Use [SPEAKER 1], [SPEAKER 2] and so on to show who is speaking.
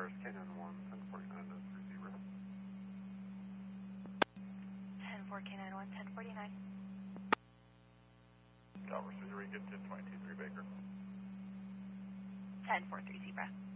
[SPEAKER 1] Traverse Canyon 1, 1049, 30.
[SPEAKER 2] 10-4 Canine 1, 1049.
[SPEAKER 3] Traverse 3, get 1022, 3 Baker.
[SPEAKER 2] 10-4 3 Zebra.